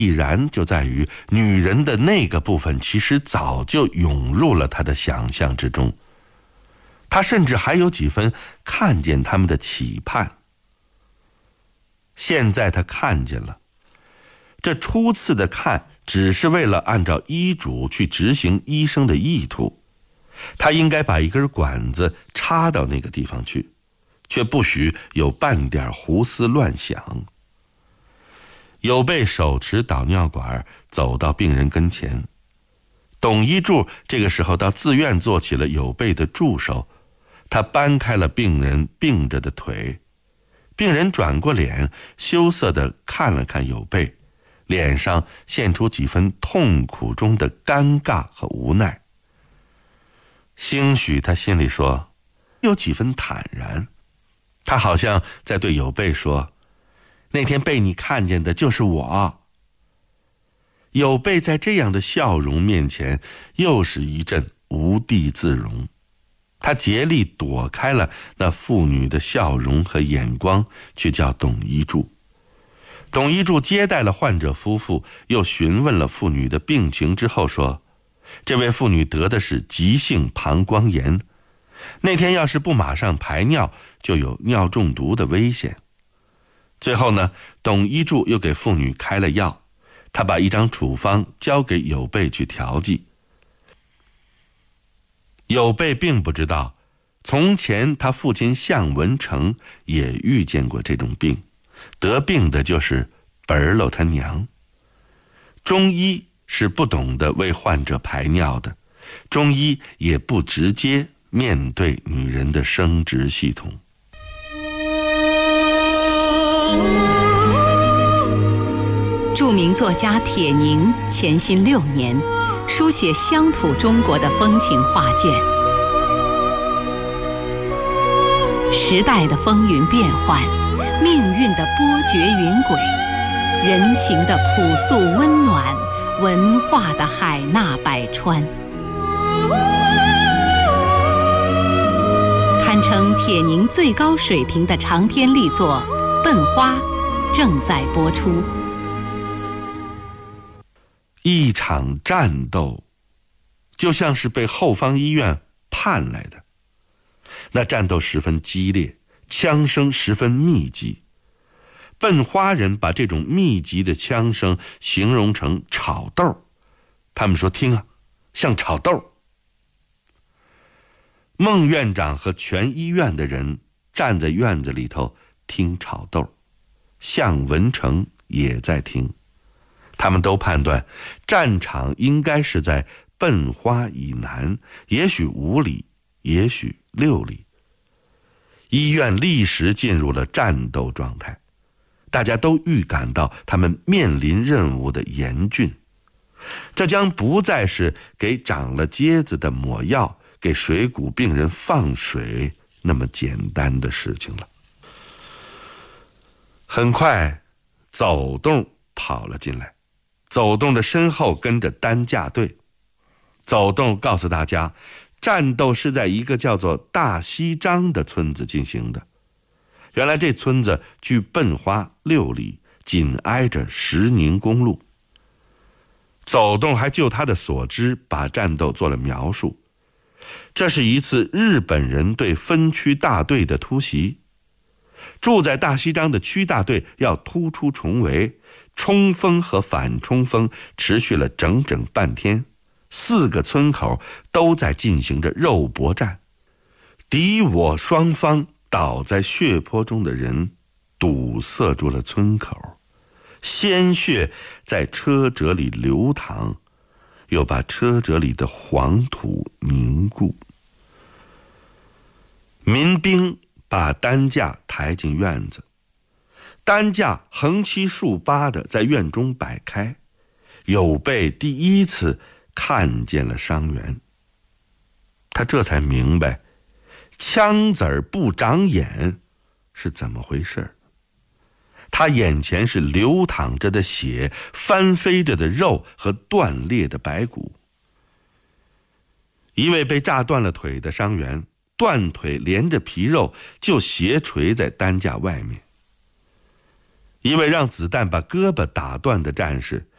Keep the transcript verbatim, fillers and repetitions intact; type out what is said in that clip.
必然就在于女人的那个部分其实早就涌入了他的想象之中，他甚至还有几分看见他们的期盼。现在他看见了，这初次的看只是为了按照医嘱去执行医生的意图，他应该把一根管子插到那个地方去，却不许有半点胡思乱想。有备手持导尿管走到病人跟前，董一柱这个时候倒自愿做起了有备的助手，他搬开了病人病着的腿，病人转过脸，羞涩地看了看有备，脸上现出几分痛苦中的尴尬和无奈。兴许他心里说，有几分坦然，他好像在对有备说，那天被你看见的就是我。有备在这样的笑容面前，又是一阵无地自容。他竭力躲开了那妇女的笑容和眼光，去叫董一柱。董一柱接待了患者夫妇，又询问了妇女的病情之后说，这位妇女得的是急性膀胱炎，那天要是不马上排尿，就有尿中毒的危险。最后呢，董一柱又给妇女开了药，他把一张处方交给有备去调剂。有备并不知道，从前他父亲向文成也遇见过这种病，得病的就是本儿喽他娘。中医是不懂得为患者排尿的，中医也不直接面对女人的生殖系统。 著名作家铁凝潜心六年，书写乡土中国的风情画卷。时代的风云变幻，命运的波谲云轨，人情的朴素温暖，文化的海纳百川，堪称铁凝最高水平的长篇力作《笨花》正在播出。 一场战斗就像是被后方医院盼来的，那战斗十分激烈，枪声十分密集。笨花人把这种密集的枪声形容成炒豆，他们说听啊，像炒豆。孟院长和全医院的人站在院子里头听炒豆，向文成也在听。他们都判断战场应该是在笨花以南，也许五里，也许六里。医院立时进入了战斗状态，大家都预感到他们面临任务的严峻。这将不再是给长了疖子的抹药，给水谷病人放水那么简单的事情了。很快，走动跑了进来，走动的身后跟着担架队。走动告诉大家，战斗是在一个叫做大西张的村子进行的。原来这村子距笨花六里，紧挨着石宁公路。走动还就他的所知把战斗做了描述。这是一次日本人对分区大队的突袭。住在大西张的区大队要突出重围，冲锋和反冲锋持续了整整半天，四个村口都在进行着肉搏战。敌我双方倒在血泊中的人堵塞住了村口，鲜血在车辙里流淌，又把车辙里的黄土凝固。民兵把担架抬进院子，担架横七竖八地在院中摆开。有备第一次看见了伤员，他这才明白枪子儿不长眼是怎么回事。他眼前是流淌着的血，翻飞着的肉和断裂的白骨。一位被炸断了腿的伤员，断腿连着皮肉就斜垂在担架外面。一位让子弹把胳膊打断的战士，